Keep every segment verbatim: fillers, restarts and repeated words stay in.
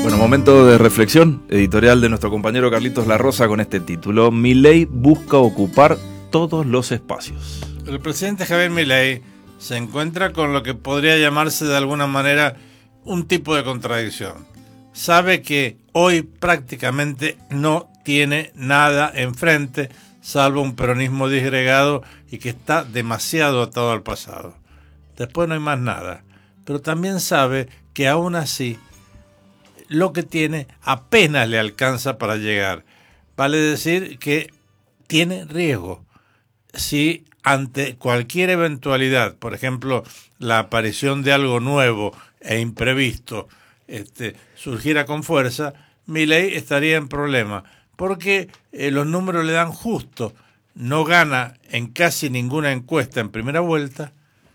Bueno, momento de reflexión editorial de nuestro compañero Carlitos La Rosa con este título: Milei busca ocupar todos los espacios. El presidente Javier Milei se encuentra con lo que podría llamarse de alguna manera un tipo de contradicción. Sabe que hoy prácticamente no tiene nada enfrente, salvo un peronismo disgregado y que está demasiado atado al pasado. Después no hay más nada. Pero también sabe que aún así lo que tiene apenas le alcanza para llegar. Vale decir que tiene riesgo. Si ante cualquier eventualidad, por ejemplo, la aparición de algo nuevo e imprevisto, este, surgiera con fuerza, Milei estaría en problema, porque eh, los números le dan justo. No gana en casi ninguna encuesta en primera vuelta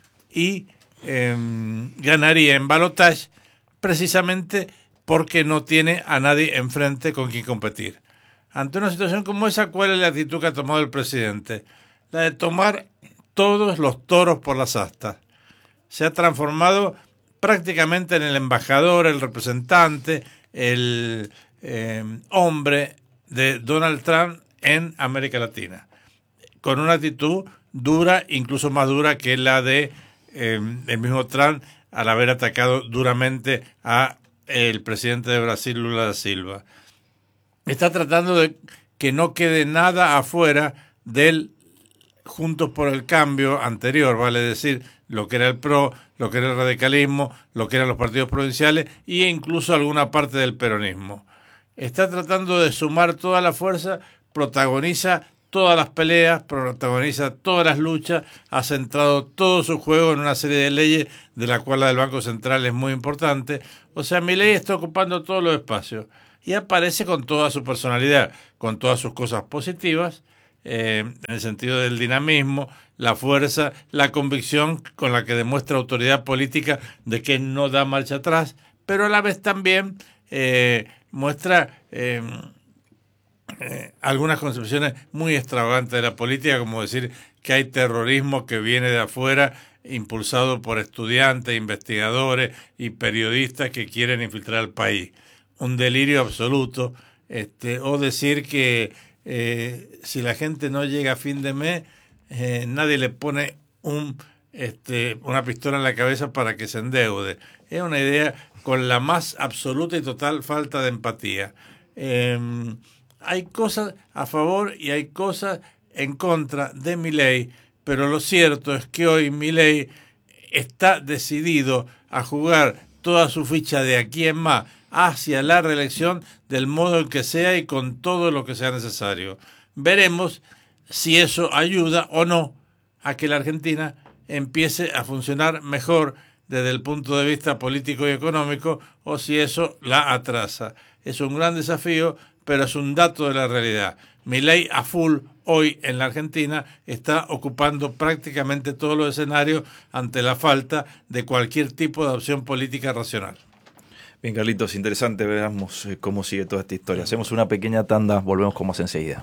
y eh, ganaría en balotaje precisamente porque no tiene a nadie enfrente con quien competir. Ante una situación como esa, ¿cuál es la actitud que ha tomado el presidente? La de tomar todos los toros por las astas. Se ha transformado prácticamente en el embajador, el representante, el eh, hombre de Donald Trump en América Latina, con una actitud dura, incluso más dura que la de eh, el mismo Trump al haber atacado duramente a el presidente de Brasil, Lula da Silva. Está tratando de que no quede nada afuera del Juntos por el Cambio anterior, vale decir, lo que era el P R O, lo que era el radicalismo, lo que eran los partidos provinciales e incluso alguna parte del peronismo. Está tratando de sumar toda la fuerza, protagoniza todas las peleas, protagoniza todas las luchas, ha centrado todo su juego en una serie de leyes, de la cual la del Banco Central es muy importante. O sea, Milei está ocupando todos los espacios y aparece con toda su personalidad, con todas sus cosas positivas, eh, en el sentido del dinamismo, la fuerza, la convicción con la que demuestra autoridad política de que no da marcha atrás, pero a la vez también eh, muestra eh, eh, algunas concepciones muy extravagantes de la política, como decir que hay terrorismo que viene de afuera, impulsado por estudiantes, investigadores y periodistas que quieren infiltrar al país. Un delirio absoluto. Este, o decir que eh, si la gente no llega a fin de mes, eh, nadie le pone un, este, una pistola en la cabeza para que se endeude. Es una idea con la más absoluta y total falta de empatía. Eh, hay cosas a favor y hay cosas en contra de Milei, pero lo cierto es que hoy Milei está decidido a jugar toda su ficha de aquí en más hacia la reelección del modo en que sea y con todo lo que sea necesario. Veremos si eso ayuda o no a que la Argentina empiece a funcionar mejor desde el punto de vista político y económico, o si eso la atrasa. Es un gran desafío, pero es un dato de la realidad. Milei a full hoy en la Argentina está ocupando prácticamente todos los escenarios ante la falta de cualquier tipo de opción política racional. Bien, Carlitos, interesante, veamos cómo sigue toda esta historia. Hacemos una pequeña tanda, volvemos con más enseguida.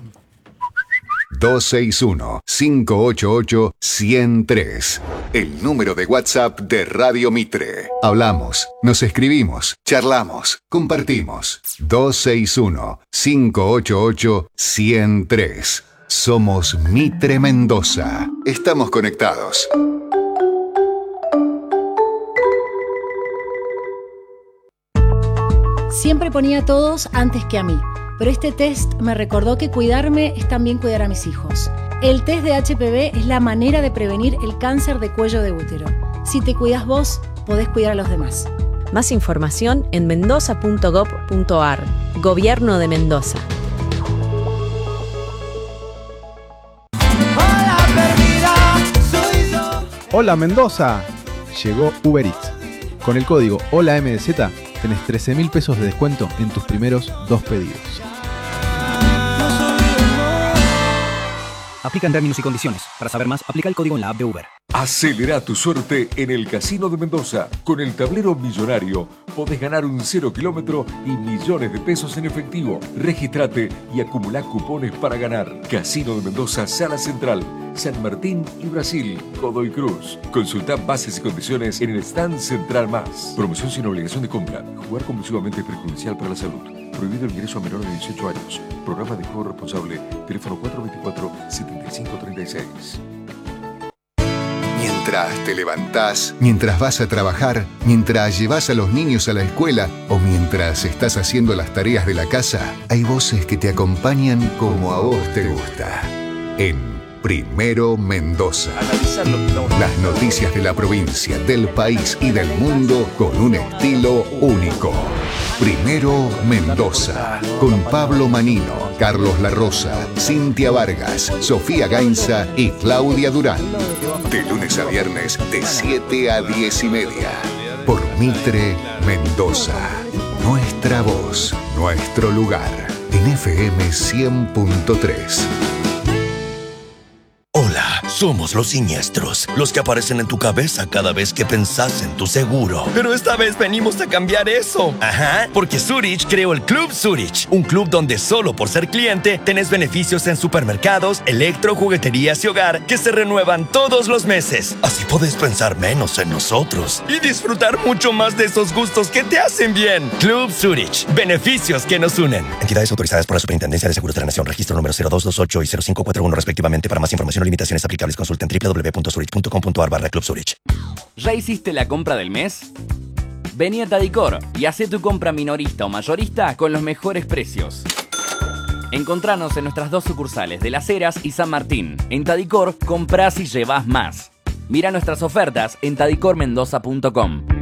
dos seis uno, cinco ocho ocho, uno cero tres. El número de WhatsApp de Radio Mitre. Hablamos, nos escribimos, charlamos, compartimos. dos seis uno, cinco ocho ocho, uno cero tres. Somos Mitre Mendoza. Estamos conectados. Siempre ponía a todos antes que a mí, pero este test me recordó que cuidarme es también cuidar a mis hijos. El test de H P V es la manera de prevenir el cáncer de cuello de útero. Si te cuidas vos, podés cuidar a los demás. Más información en mendoza punto gob punto ar. Gobierno de Mendoza. Hola Mendoza, llegó Uber Eats. Con el código Hola M D Z tenés trece mil pesos de descuento en tus primeros dos pedidos. Aplican términos y condiciones. Para saber más, aplica el código en la app de Uber. Acelera tu suerte en el Casino de Mendoza. Con el tablero millonario podés ganar un cero kilómetro y millones de pesos en efectivo. Regístrate y acumulá cupones para ganar. Casino de Mendoza, Sala Central, San Martín y Brasil, Godoy Cruz. Consultá bases y condiciones en el stand Central Más. Promoción sin obligación de compra. Jugar compulsivamente es perjudicial para la salud. Prohibido el ingreso a menores de dieciocho años. Programa de juego responsable. Teléfono cuatro dos cuatro, siete cinco tres seis. Mientras te levantás, mientras vas a trabajar, mientras llevas a los niños a la escuela o mientras estás haciendo las tareas de la casa, hay voces que te acompañan como a vos te gusta. En Primero Mendoza. Las noticias de la provincia, del país y del mundo con un estilo único. Primero Mendoza, con Pablo Manino, Carlos La Rosa, Cintia Vargas, Sofía Gainza y Claudia Durán. De lunes a viernes, de siete a diez y media. Por Mitre Mendoza. Nuestra voz, nuestro lugar. En F M cien punto tres. Hola, somos los siniestros, los que aparecen en tu cabeza cada vez que pensás en tu seguro. Pero esta vez venimos a cambiar eso. Ajá, porque Zurich creó el Club Zurich, un club donde solo por ser cliente tenés beneficios en supermercados, electro, jugueterías y hogar que se renuevan todos los meses. Así podés pensar menos en nosotros y disfrutar mucho más de esos gustos que te hacen bien. Club Zurich, beneficios que nos unen. Entidades autorizadas por la Superintendencia de Seguros de la Nación, registro número cero dos dos ocho y cero cinco cuatro uno respectivamente. Para más información o limitaciones aplicables, consulten doble u doble u doble u punto zurich punto com punto a r barra Club Zurich. ¿Ya hiciste la compra del mes? Vení a Tadicor y hacé tu compra minorista o mayorista con los mejores precios. Encontranos en nuestras dos sucursales de Las Heras y San Martín. En Tadicor, comprás y llevás más. Mira nuestras ofertas en tadicor mendoza punto com.